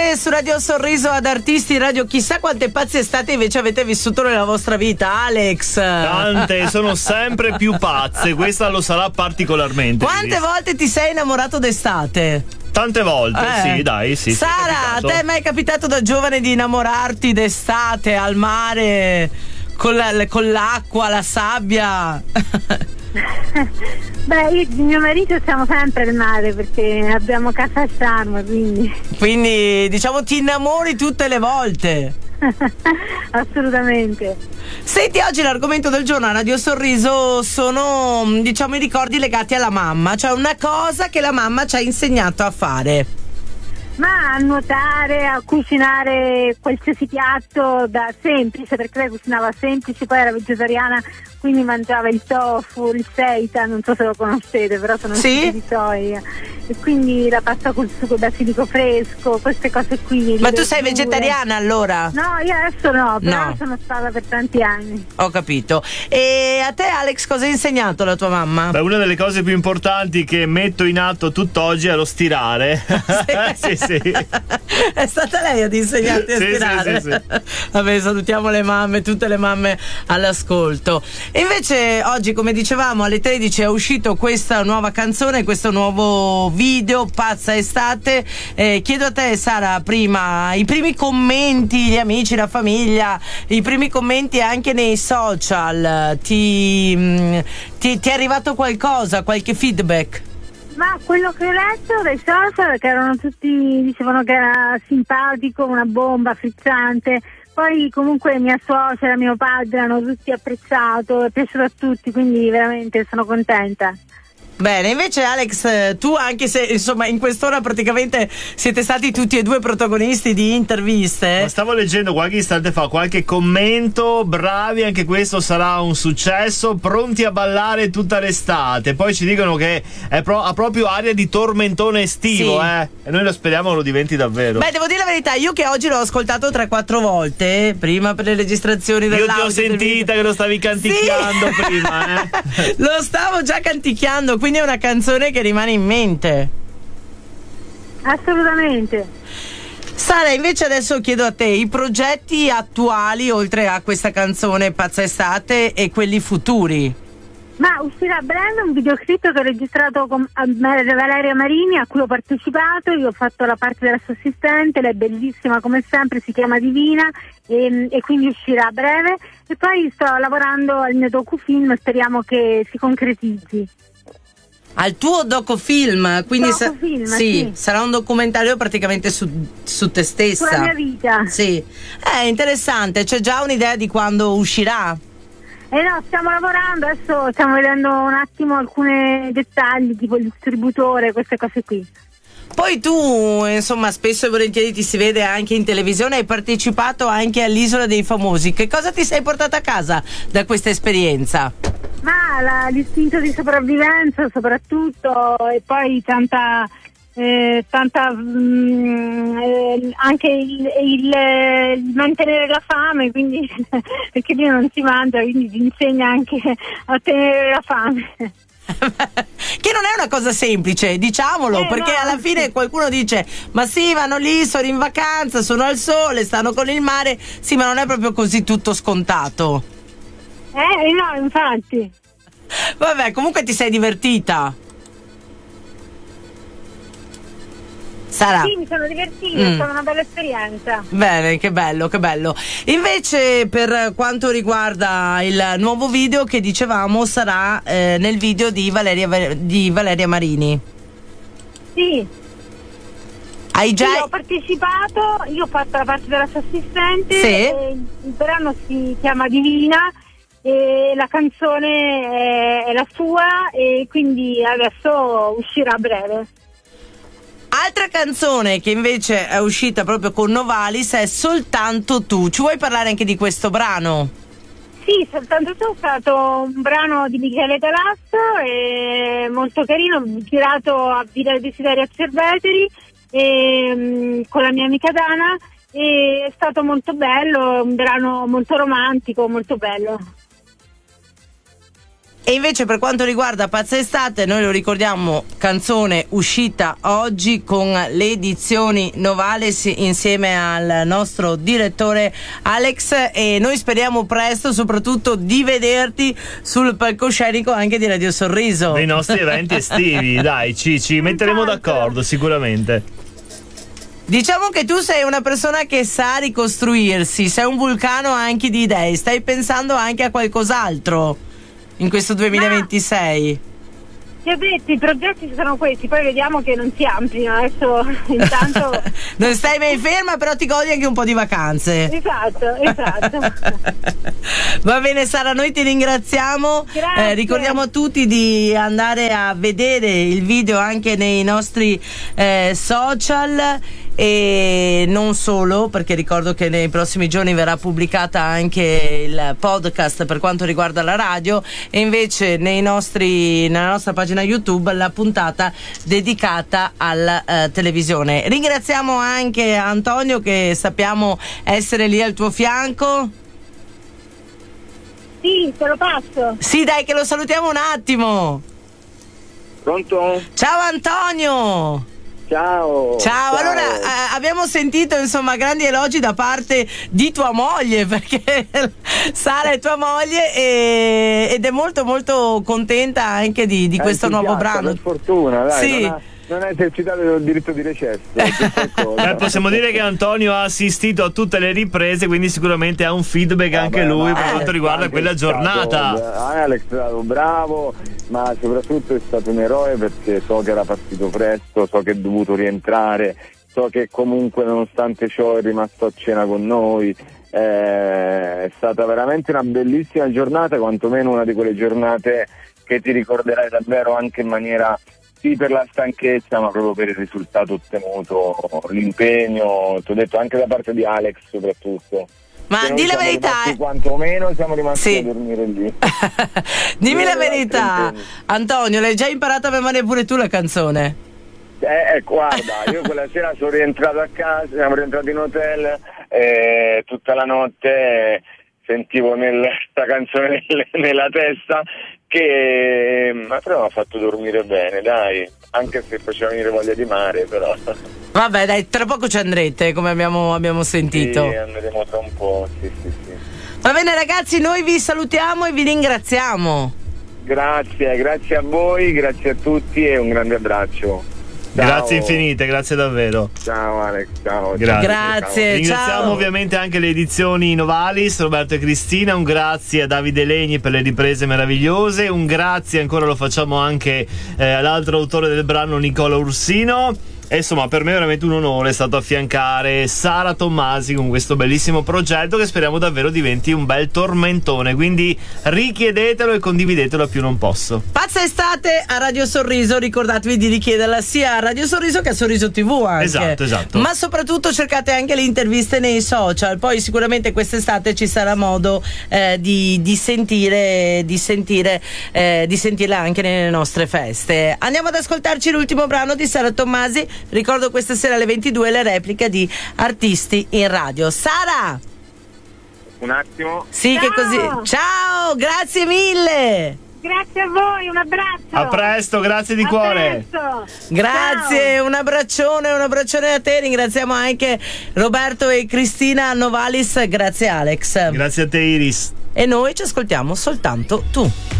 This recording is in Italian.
Siete su Radio Sorriso ad Artisti Radio. Chissà quante pazze estate invece avete vissuto nella vostra vita, Alex. Tante, sono sempre più pazze. Questa lo sarà particolarmente. Quante volte ti sei innamorato d'estate? Tante volte, sì, dai, sì. Sara, a te è mai capitato da giovane di innamorarti d'estate al mare con l'acqua, la sabbia? Beh, io e mio marito siamo sempre al mare perché abbiamo casa a Sarma, quindi diciamo ti innamori tutte le volte. Assolutamente. Senti, oggi l'argomento del giorno a Radio Sorriso sono, diciamo, i ricordi legati alla mamma, cioè una cosa che la mamma ci ha insegnato a fare. Ma a nuotare, a cucinare qualsiasi piatto da semplice, perché lei cucinava semplice, poi era vegetariana, quindi mangiava il tofu, il seitan, non so se lo conoscete, però sono sì? di soia, e quindi la pasta col sugo basilico fresco, queste cose qui. Ma tu sei vegetariana allora? No, io adesso no, però sono stata per tanti anni. Ho capito. E a te, Alex, cosa ha insegnato la tua mamma? Beh, una delle cose più importanti che metto in atto tutt'oggi è lo stirare. Sì, sì. È stata lei ad insegnarti a stirare. Sì. Vabbè, salutiamo le mamme, tutte le mamme all'ascolto. E invece oggi, come dicevamo, alle 13 è uscito questa nuova canzone, questo nuovo video, Pazza Estate. Chiedo a te, Sara, prima i primi commenti, gli amici, la famiglia, i primi commenti anche nei social, ti è arrivato qualcosa, qualche feedback? Ma quello che ho letto dai social, che erano tutti, dicevano che era simpatico, una bomba, frizzante. Poi comunque mia suocera, mio padre hanno tutti apprezzato, è piaciuto a tutti, quindi veramente sono contenta. Bene, invece Alex, tu, anche se insomma in quest'ora praticamente siete stati tutti e due protagonisti di interviste. Ma stavo leggendo qualche istante fa qualche commento, bravi, anche questo sarà un successo, pronti a ballare tutta l'estate. Poi ci dicono che ha proprio aria di tormentone estivo, sì. E noi lo speriamo lo diventi davvero. Beh, devo dire la verità, io che oggi l'ho ascoltato 3-4 volte, prima per le registrazioni dell'audio. Io ti ho sentita che lo stavi canticchiando prima, Lo stavo già canticchiando, quindi è una canzone che rimane in mente. Assolutamente. Sara, invece adesso chiedo a te i progetti attuali oltre a questa canzone Pazza Estate e quelli futuri. Ma uscirà a breve un videoclip che ho registrato con Valeria Marini, a cui ho partecipato. Io ho fatto la parte della sua assistente, lei è bellissima come sempre, si chiama Divina, e quindi uscirà a breve. E poi sto lavorando al mio docufilm, speriamo che si concretizzi. Al tuo docufilm, quindi sì, sarà un documentario praticamente su te stessa. Sulla mia vita. Sì, è interessante. C'è già un'idea di quando uscirà? No, stiamo lavorando, adesso stiamo vedendo un attimo alcuni dettagli, tipo il distributore, queste cose qui. Poi tu, insomma, spesso e volentieri ti si vede anche in televisione, hai partecipato anche all'Isola dei Famosi. Che cosa ti sei portata a casa da questa esperienza? Ma l'istinto di sopravvivenza soprattutto, e poi tanta anche il mantenere la fame, quindi perché lì non si mangia, quindi ti insegna anche a tenere la fame. Che non è una cosa semplice, diciamolo, perché no. alla fine qualcuno dice: ma sì, vanno lì, sono in vacanza, sono al sole, stanno con il mare. Sì, ma non è proprio così tutto scontato. No, infatti. Vabbè, comunque ti sei divertita, Sara? Sì, mi sono divertita, è stata una bella esperienza. Bene, che bello, che bello. Invece, per quanto riguarda il nuovo video che dicevamo, sarà nel video di Valeria Marini. Sì. Io ho partecipato, io ho fatto la parte della sua assistente. Sì. Il brano si chiama Divina e la canzone è la sua, e quindi adesso uscirà a breve. Altra canzone che invece è uscita proprio con Novalis è Soltanto tu. Ci vuoi parlare anche di questo brano? Sì, Soltanto tu è stato un brano di Michele Talasso, molto carino, girato a Villa Desiderio a Cerveteri con la mia amica Dana, e è stato molto bello, un brano molto romantico, molto bello. E invece per quanto riguarda Pazza Estate, noi lo ricordiamo, canzone uscita oggi con le edizioni Novalis insieme al nostro direttore Alex, e noi speriamo presto soprattutto di vederti sul palcoscenico anche di Radio Sorriso. Dei nostri eventi estivi, dai, ci metteremo d'accordo sicuramente. Diciamo che tu sei una persona che sa ricostruirsi, sei un vulcano anche di idee, stai pensando anche a qualcos'altro in questo 2026? Ti ho detto, i progetti sono questi, poi vediamo che non si ampliano. Adesso intanto non stai mai ferma, però ti godi anche un po' di vacanze. Esatto. Va bene Sara, noi ti ringraziamo. Ricordiamo a tutti di andare a vedere il video anche nei nostri social, e non solo, perché ricordo che nei prossimi giorni verrà pubblicata anche il podcast per quanto riguarda la radio, e invece nella nostra pagina YouTube la puntata dedicata alla televisione. Ringraziamo anche Antonio, che sappiamo essere lì al tuo fianco. Sì, te lo passo. Sì, dai, che lo salutiamo un attimo. Pronto? Ciao Antonio. Ciao. Allora abbiamo sentito insomma grandi elogi da parte di tua moglie, perché Sara è tua moglie ed è molto molto contenta anche di questo nuovo brano. Per fortuna, dai, sì. Non ha esercitato il diritto di recesso. Possiamo dire che Antonio ha assistito a tutte le riprese, quindi sicuramente ha un feedback anche lui per quanto riguarda quella giornata. Alex è stato bravo, ma soprattutto è stato un eroe, perché so che era partito presto, so che è dovuto rientrare, so che comunque nonostante ciò è rimasto a cena con noi. È stata veramente una bellissima giornata, quantomeno una di quelle giornate che ti ricorderai davvero anche in maniera, sì, per la stanchezza, ma proprio per il risultato ottenuto, l'impegno, ti ho detto, anche da parte di Alex soprattutto. Ma di la verità, quantomeno siamo rimasti sì, a dormire lì. Dimmi la verità, Antonio, l'hai già imparata a memoria pure tu la canzone? Guarda, io quella sera sono rientrato a casa, siamo rientrati in hotel e tutta la notte sentivo sta canzone nella testa, che ma però mi ha fatto dormire bene, dai, anche se faceva venire voglia di mare, però. Vabbè, dai, tra poco ci andrete, come abbiamo sentito. Sì, andremo tra un po', sì. Va bene ragazzi, noi vi salutiamo e vi ringraziamo. Grazie a voi, grazie a tutti e un grande abbraccio. Ciao. Grazie infinite, grazie davvero. Ciao Alex, ciao. Grazie. Ringraziamo ciao. Ovviamente anche le edizioni Novalis, Roberto e Cristina, un grazie a Davide Legni per le riprese meravigliose, un grazie ancora lo facciamo anche all'altro autore del brano, Nicola Ursino. E insomma, per me è veramente un onore, è stato affiancare Sara Tommasi con questo bellissimo progetto che speriamo davvero diventi un bel tormentone, quindi richiedetelo e condividetelo a più non posso. Pazza Estate a Radio Sorriso, ricordatevi di richiederla sia a Radio Sorriso che a Sorriso TV anche. Esatto. Ma soprattutto cercate anche le interviste nei social, poi sicuramente quest'estate ci sarà modo di sentirla anche nelle nostre feste. Andiamo ad ascoltarci l'ultimo brano di Sara Tommasi. Ricordo questa sera alle 22 le repliche di Artisti in Radio. Sara! Un attimo. Sì, ciao. Che così. Ciao, grazie mille! Grazie a voi, un abbraccio. A presto, grazie di cuore. Presto. Grazie, Ciao. un abbraccione a te. Ringraziamo anche Roberto e Cristina Novalis. Grazie Alex. Grazie a te Iris. E noi ci ascoltiamo soltanto tu.